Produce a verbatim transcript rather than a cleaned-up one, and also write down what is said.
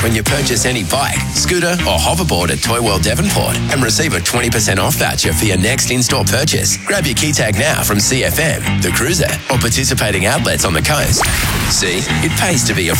when you purchase any bike, scooter or hoverboard at Toy World Devonport and receive a twenty percent off voucher for your next in-store purchase. Grab your key tag now from C F M, The Cruiser or participating outlets on the coast. See, it pays to be a